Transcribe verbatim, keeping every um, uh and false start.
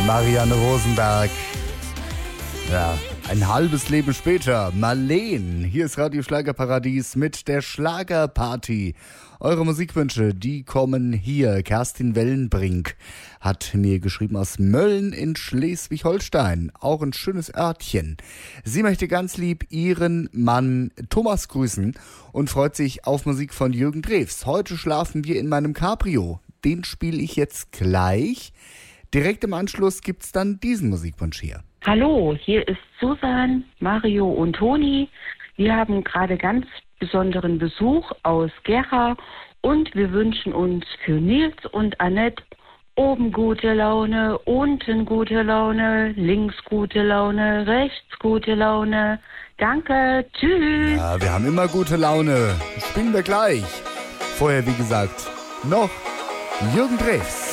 Marianne Rosenberg. Ja, ein halbes Leben später. Marleen. Hier ist Radio Schlagerparadies mit der Schlagerparty. Eure Musikwünsche, die kommen hier. Kerstin Wellenbrink hat mir geschrieben aus Mölln in Schleswig-Holstein. Auch ein schönes Örtchen. Sie möchte ganz lieb ihren Mann Thomas grüßen und freut sich auf Musik von Jürgen Drews. Heute schlafen wir in meinem Cabrio. Den spiele ich jetzt gleich. Direkt im Anschluss gibt's dann diesen Musikwunsch hier. Hallo, hier ist Susan, Mario und Toni. Wir haben gerade ganz besonderen Besuch aus Gera und wir wünschen uns für Nils und Annette oben gute Laune, unten gute Laune, links gute Laune, rechts gute Laune. Danke, tschüss. Ja, wir haben immer gute Laune. Spielen wir gleich. Vorher, wie gesagt, noch Jürgen Drews.